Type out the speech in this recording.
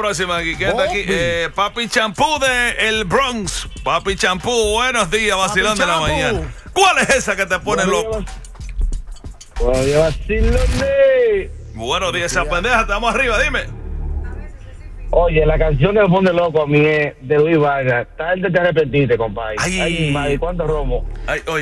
próxima aquí. ¿Quién está aquí? Papi Champú de El Bronx. Papi Champú, buenos días, vacilón de la mañana. ¿Cuál es esa que te pone loco? Buenos días, vacilón. Buenos días, esa pendeja, estamos arriba, dime. Oye, la canción que me pone loco a mí es de Luis Vargas. Tarde te arrepentiste, compadre. Ay, madre, ¿cuánto romo? Ay, oye.